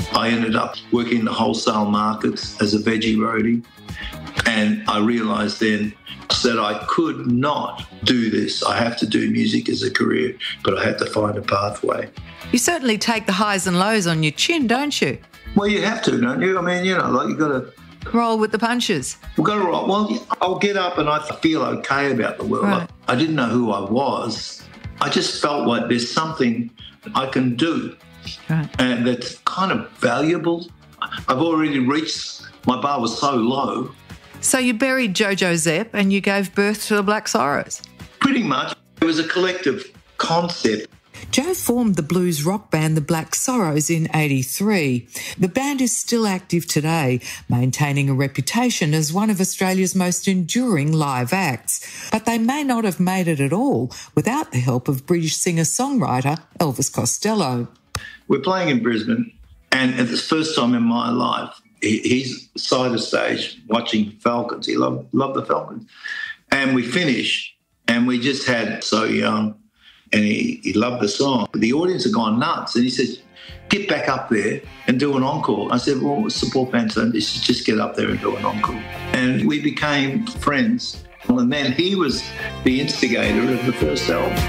I ended up working in the wholesale markets as a veggie roadie. And I realised then that I could not do this. I have to do music as a career, but I had to find a pathway. You certainly take the highs and lows on your chin, don't you? Well, you have to, don't you? I mean, you know, like you've got to... Roll with the punches. We've got to roll. Well, I'll get up and I feel okay about the world. Right. I didn't know who I was. I just felt like there's something I can do. Right. And that's kind of valuable. I've already reached... My bar was so low. So you buried Jojo Zepp and you gave birth to the Black Sorrows. Pretty much. It was a collective concept. Joe formed the blues rock band The Black Sorrows in '83. The band is still active today, maintaining a reputation as one of Australia's most enduring live acts. But they may not have made it at all without the help of British singer-songwriter Elvis Costello. We're playing in Brisbane, and at the first time in my life, he's side of stage watching Falcons. He loved the Falcons. And we finish, and we just had So Young, and he loved the song. The audience had gone nuts, and he says, get back up there and do an encore. I said, well, support band, so just get up there and do an encore. And we became friends. And then he was the instigator of the first album.